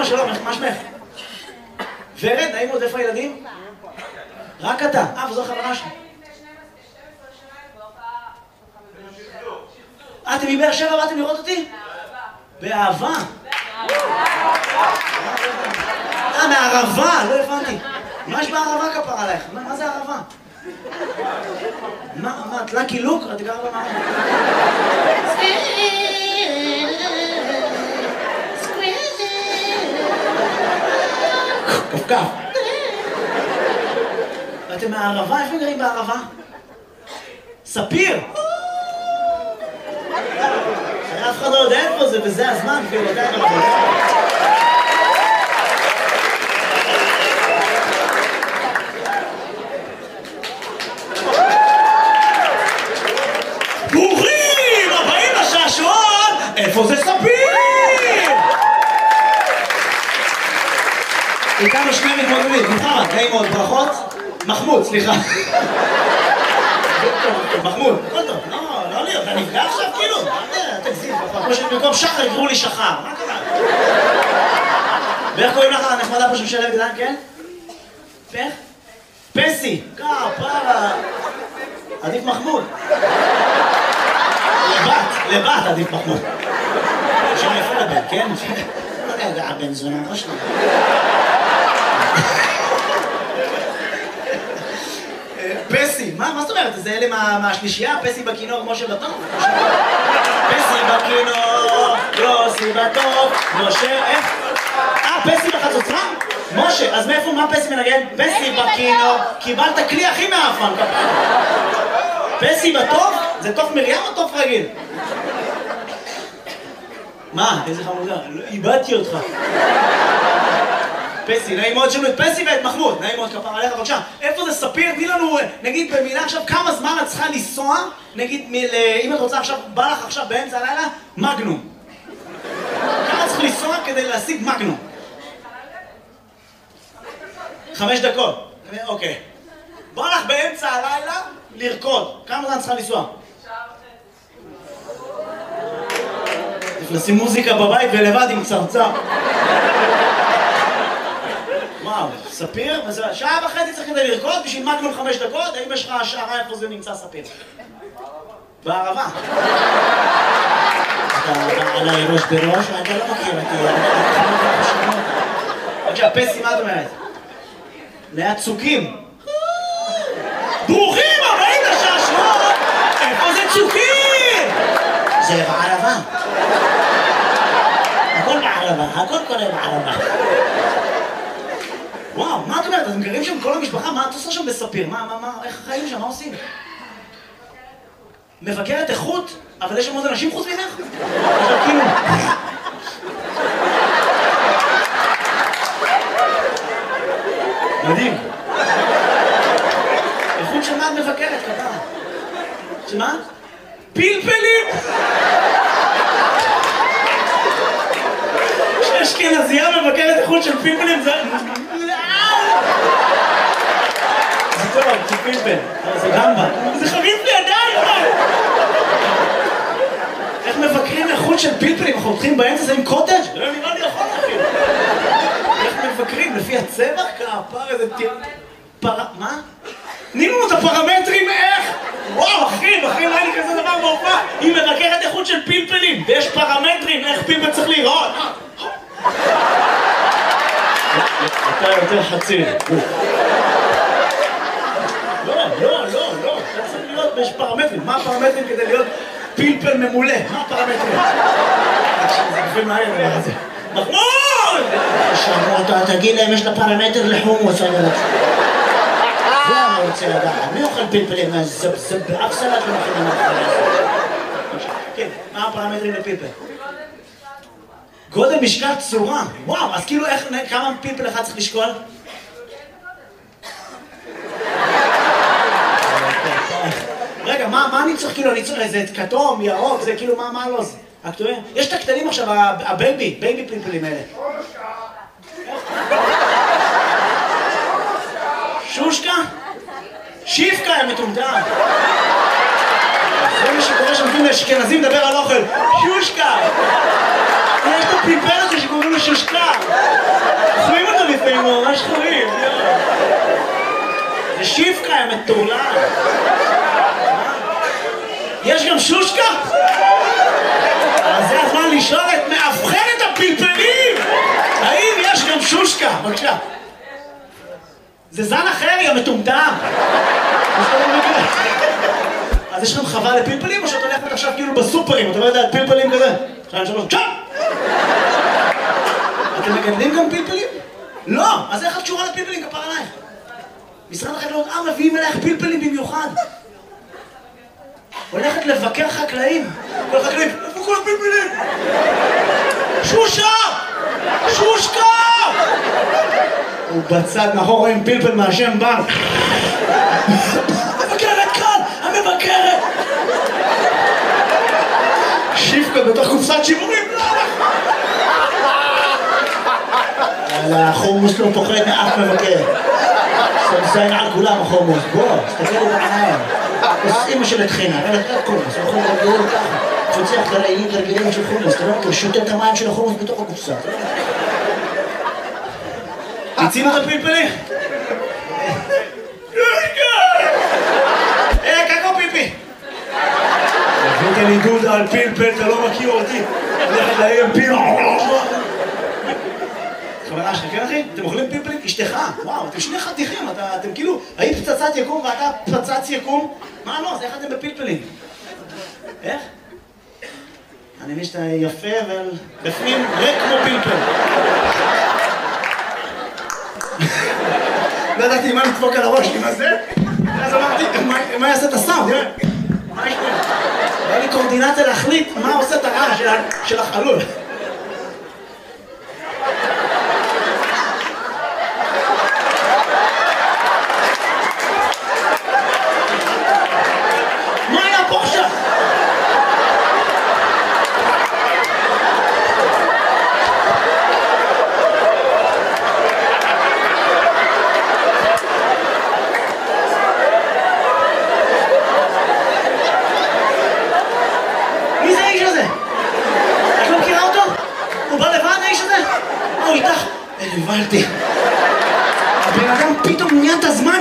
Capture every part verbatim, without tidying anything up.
שלום, מה שמך? ורד, נעים עוד, איפה הילדים? רק אתה. אה, וזו החברה שלי. אה, אתם מבאר שבע באתם לראות אותי? באהבה. אה, מהערבה, לא הבנתי. מה יש בערבה כפרה עלייך? מה זה ערבה? מה, מה, את לקי לוק? את גרה במערבה? כפכף. ואתם מהערבה? איפה גרים בערבה? ספיר! אף אחד לא יודע איפה זה, וזה הזמן, כאילו, אתה יודע. ברוכים הבאים לשעשועון! איפה זה ספיר? איתנו שני מתמודדים, מוחמד, נעים מאוד, ברכות. מחמוד, סליחה. מחמוד, הכל טוב, לא, לא לי, אתה נפגע עכשיו כאילו? תגזים, כמו שבמקום שחר יקראו לי שחר, מה קרה? ואיך קוראים לך הנחמדה פה שמשלב גדן, כן? איך? פסי, כפרה. עדיף מחמוד. לבת, לבת עדיף מחמוד. שם יפה לבן, כן? לא יודע, הבן זונה, לא שלי. פסי, מה זאת אומרת? זה אלה מהשלישייה? פסי בכינור, משה בטוב? פסי בכינור, יוסי בטוב, משה, איך? אה, פסי בחצוצרה? משה, אז מאיפה, מה פסי מנגן? פסי בכינור, קיבלת כלי הכי מאפן, פסי בטוב? זה תוף מרים או תוף רגיל? מה? איזה חמודה, איבדתי אותך. פסי, נעים מאוד שלנו את פסי ואת מחמוד, נעים מאוד כפר עליך, בבקשה. איפה זה ספיר? תני לנו, נגיד במילה עכשיו, כמה זמן את צריכה לנסוע, נגיד, אם את רוצה עכשיו, בא לך עכשיו באמצע הלילה, מגנום. כמה צריך לנסוע כדי להשיג מגנום? חמש דקות. אוקיי. בא לך באמצע הלילה לרקוד. כמה זמן צריכה לנסוע? צריך לשים מוזיקה בבית ולבד עם צרצר. וואו, ספיר? שעה וחצי צריך כדי לרקוד בשביל מגנום חמש דקות? האם יש לך השערה איפה זה נמצא ספיר? בערבה. אתה בא עליי ראש בראש ואתה לא מכיר אותי. בבקשה, פסי, מה את אומרת? ליד צוקים. ברוכים הבאים לשעשועון! איפה זה צוקים? זה בערבה. הכל בערבה, הכל קורה בערבה. וואו, מה את אומרת? אתם גרים שם כל המשפחה? מה את עושה שם בספיר? מה, מה, מה, איך חיים שם? מה עושים? מבקרת איכות? אבל יש שם עוד אנשים חוץ ממך? עכשיו כאילו... מדהים. איכות של מה את מבקרת, כתב? שמה? פלפלים! שאשכנזייה מבקרת איכות של פלפלים זה... זה טוב, זה פלפל, זה גמבה. זה חריף לי עדיין! איך מבקרים איכות של פלפלים? אנחנו הולכים באמצע זה עם קוטג'? לא נראה לי יכול אפילו. איך מבקרים? לפי הצבע? כפר איזה תיר... פר... מה? תני לנו את הפרמטרים איך? וואו, אחי, אחי, לא היה לי כזה דבר בהופעה. היא מבקרת איכות של פלפלים, ויש פרמטרים איך פלפל צריך לראות. אתה יותר חצי. לא, לא, לא, לא. אתה צריך להיות, יש פרמטרים. מה הפרמטרים כדי להיות פלפל ממולא? מה הפרמטרים? זה גופים מהר דבר הזה. מחמוד! שאמרו אותה, תגיד להם, יש לה פרמטר לחומוס, אני רוצה. זה אני רוצה לדעת. מי אוכל פלפלים? זה באף סלט לא מכינים מהחיים הזה. כן, מה הפרמטרים לפלפל? גודל, משקל, צורה. וואו, אז כאילו איך, כמה פלפל אחד צריך לשקול? רגע, מה אני צריך כאילו, אני צריך איזה כתום, ירוק, זה כאילו, מה לא זה? הכתובים? יש את הקטנים עכשיו, הבייבי, בייבי פלפלים האלה. שושקה? שיפקה, הם מטומטם. זה מי שקורא שמתאים לאשכנזים לדבר על אוכל. שושקה! יש את הפלפל הזה שקוראים לו שושקה. מטורלל. יש גם שושקה? אז זה הזמן לשאול את מאבחנת הפלפלים! האם יש גם שושקה? בבקשה. זה זן אחר, יא מטומטם! אז יש לכם חווה לפלפלים או שאת הולכת עכשיו כאילו בסופרים? אתה לא יודע, פלפלים כזה? שתיים, שלוש, צ'אפ! אתם מגדלים גם פלפלים? לא! אז איך את קשורה לפלפלים? כפר עלייך. משרד החקלאות, אה, מביאים אלייך פלפלים במיוחד. הולכת לבקר חקלאים. כל חקלאים, איפה כל הפלפלים? שושה! שושקה! הוא בצד מאחור רואים פלפל מהשם בן. המבקרת כאן! המבקרת! שיפקה בתוך קופסת שימורים. יאללה, החומוס לא פוחד מאף מבקר. סמזיין על כולם החומוס. בוא, תסתכל לי בעיניים. אז אמא של התחינה, אבל את חומוס, אנחנו מרגלים ככה. תפוצח גרעינים גרגלים של חומוס, אתה לא מכיר, שותה את המים של החומוס בתוך הקופסה. תצינו את הפלפלים? אה, קקו פיפי! הבאת לי דודה על פלפל, אתה לא מכיר אותי. הולכת להם פיל... חברה שלך, כן אחי? אתם אוכלים פלפלים? אשתך, וואו, אתם שני חתיכים, אתם כאילו, היית פצצת יקום ואתה פצץ יקום? מה לא? אז איך אתם בפלפלים? איך? אני מבין שאתה יפה ובפנים ריק כמו פלפל. לא ידעתי מה לדפוק על הראש עם הזה, אז אמרתי, מה יעשה את הסאונד? מה יש פה? היה לי קורדינציה להחליט מה עושה את הרעש של החלול. מה היה פה עכשיו? הבנתי. הבן אדם פתאום נהיה את הזמן.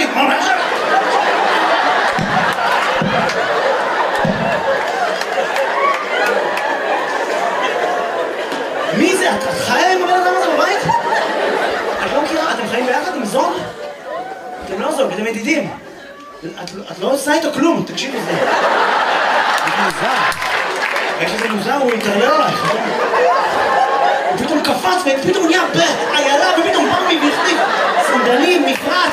מי זה? את חיה עם הבן אדם הזה בבית? את לא מכירה? אתם חיים ביחד עם זוג? אתם לא זוג, אתם ידידים. את לא עושה איתו כלום, תקשיב לזה. זה מוזר. איך שזה מוזר, הוא יתרלל עלייך. הוא פתאום קפץ ופתאום הוא נהיה בעיילה ופתאום בא מבפנים סנדלים, מפרץ.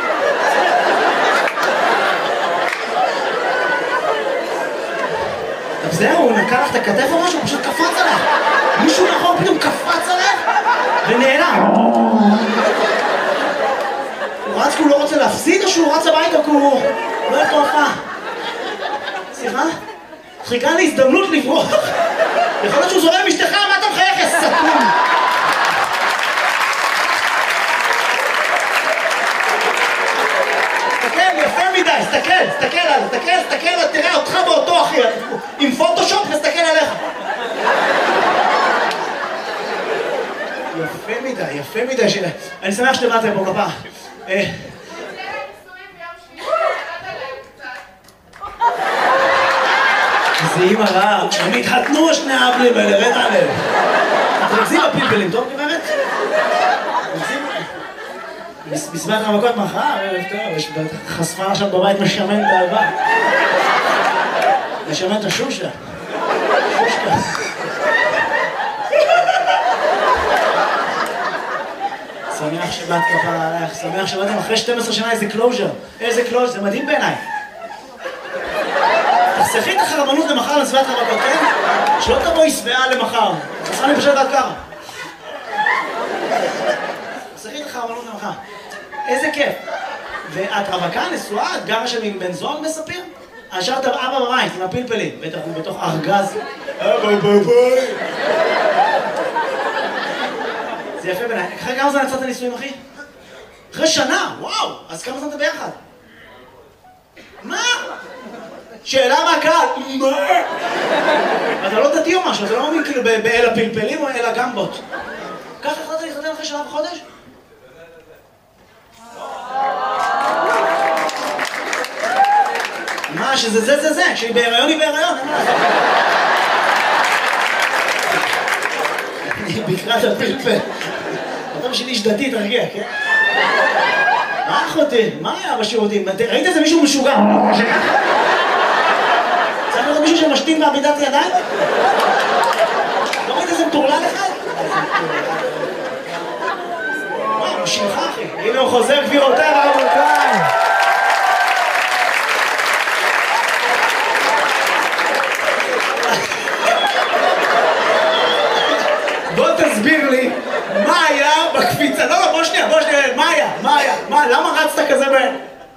אז זהו, הוא נקע לך את הכתף או משהו, הוא פשוט קפץ עליך. מישהו נכון פתאום קפץ עליך ונעלם. הוא רץ כי הוא לא רוצה להפסיד או שהוא רץ הביתה כי הוא לא היה תופעה? סליחה? חיכה לי הזדמנות לברוח. יכול להיות שהוא זורם עם אשתך, מה אתה מחייך, יא סתום? תסתכל, יפה מדי, תסתכל, תסתכל עליו, תסתכל, תסתכל, תראה אותך באותו אחי, עם פוטושופ נסתכל עליך. יפה מדי, יפה מדי שלה. אני שמח שבאת לפה כפה. זה אימא רעה, הם התחתנו שני האבלים האלה, רד עליהם. אתם מגזים בפלפלים, טוב גברת? בסביבת המכות מחר, ערב טוב, יש חשפה עכשיו בבית משמן את האהבה. משמן את השושה. שושקה. שמח שבאת כפרה עלייך, שמח שבאתם אחרי שתים עשרה שנה איזה קלוז'ר. איזה קלוז'ר, זה מדהים בעיניי. תחסכי את החרמנות למחר לסביבת המכות, כן? שלא תבואי שבעה למחר. תעשה לי פשוט עד ככה. תחסכי את החרמנות למחר. איזה כיף. ואת רווקה, נשואה, את גרה שם עם בן זוג מספיר? השארת אבא בבית עם הפלפלים, בטח הוא בתוך ארגז. אבא בבית. זה יפה בעיניי. אחרי כמה זמן יצאת הנישואים, אחי? אחרי שנה, וואו! אז כמה זמן אתה ביחד? מה? שאלה מהקהל, מה? אתה לא דתי או משהו, אתה לא מאמין כאילו באל הפלפלים או אל הגמבות. ככה החלטת להתחתן אחרי שנה וחודש? אמרה שזה זה זה זה, כשהיא בהיריון היא בהיריון, אין מה לעשות. היא ביקרה את הפלפל. אתה בשביל איש דתי, תרגיע, כן? מה אחותי? מה היה בשירותים? ראית איזה מישהו משוגע? צריך לראות מישהו שמשתין בעמידת ידיים? לא ראית איזה מטורלל אחד? מה, הוא שלך אחי. הנה הוא חוזר גבירותיי ורבותיי. בוא תסביר לי מה היה בקפיצה. לא, לא, בוא שנייה, בוא שנייה. מה היה? מה היה? מה? למה רצת כזה מהר?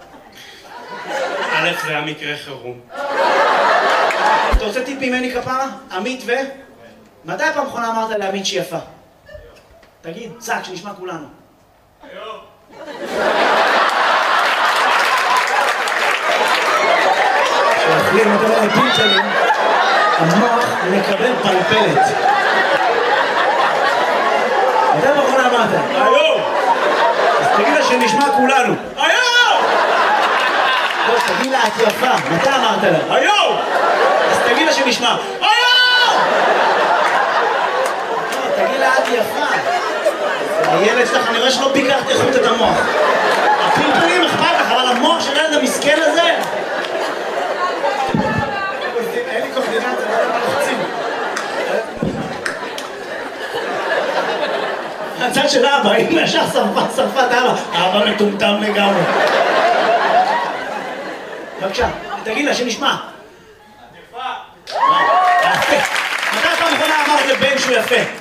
א', זה היה מקרה חירום. אתה רוצה טיפ ממני כפרה? עמית ו... מתי הפעם האחרונה אמרת לעמית שהיא יפה? תגיד, צעק, שנשמע כולנו. היום. כשאוכלים אותו על שלי, המוח מקבל פלפלת. מתי הפעם האחרונה אמרת? היום! אז תגיד לה שנשמע כולנו. היום! לא, תגיד לה, את יפה. מתי אמרת לה? היום! אז תגיד לה שנשמע. היום! תגיד לה, את יפה. הילד שלך, אני רואה שלא ביקרת איכות את המוח. הפלפלים אכפת לך, אבל המוח של הילד המסכן הזה... אין לי קורדינציה, לא יודע מה לוחצים. הצד של אבא, הנה ישר שרפת אבא. אבא מטומטם לגמרי. בבקשה, תגיד לה שנשמע. את יפה. מתי פעם אחרונה אמרת לבן שהוא יפה?